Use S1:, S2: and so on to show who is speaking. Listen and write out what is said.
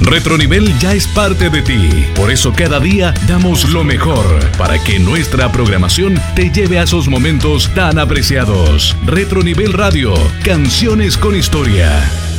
S1: Retronivel ya es parte de ti. Por eso cada día damos lo mejor para que nuestra programación te lleve a esos momentos tan apreciados. Retronivel Radio, canciones con historia.